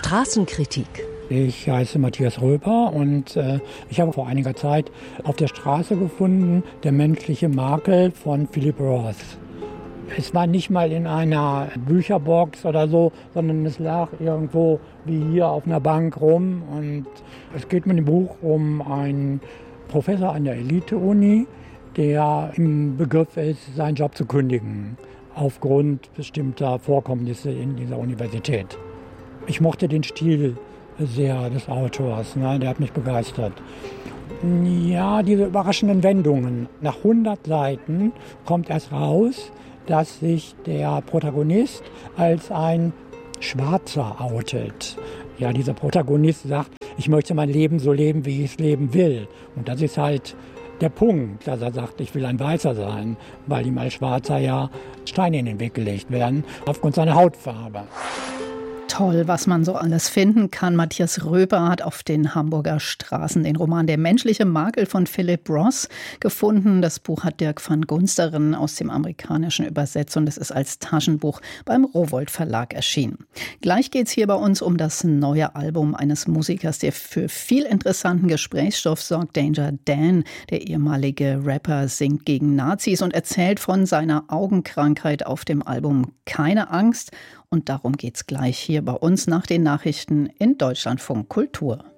Straßenkritik. Ich heiße Matthias Röper und ich habe vor einiger Zeit auf der Straße gefunden Der menschliche Makel von Philip Roth. Es war nicht mal in einer Bücherbox oder so, sondern es lag irgendwo wie hier auf einer Bank rum. Und es geht mit dem Buch um einen Professor an der Elite-Uni, der im Begriff ist, seinen Job zu kündigen, aufgrund bestimmter Vorkommnisse in dieser Universität. Ich mochte den Stil sehr des Autors, ne? Der hat mich begeistert. Ja, diese überraschenden Wendungen. Nach 100 Seiten kommt erst raus, dass sich der Protagonist als ein Schwarzer outet. Ja, dieser Protagonist sagt, ich möchte mein Leben so leben, wie ich es leben will. Und das ist halt der Punkt, dass er sagt, ich will ein Weißer sein, weil ihm als Schwarzer ja Steine in den Weg gelegt werden, aufgrund seiner Hautfarbe. Toll, was man so alles finden kann. Matthias Röper hat auf den Hamburger Straßen den Roman Der menschliche Makel von Philip Roth gefunden. Das Buch hat Dirk van Gunsteren aus dem Amerikanischen übersetzt und es ist als Taschenbuch beim Rowohlt Verlag erschienen. Gleich geht es hier bei uns um das neue Album eines Musikers, der für viel interessanten Gesprächsstoff sorgt. Danger Dan, der ehemalige Rapper, singt gegen Nazis und erzählt von seiner Augenkrankheit auf dem Album Keine Angst. Und darum geht's gleich hier bei uns nach den Nachrichten in Deutschlandfunk Kultur.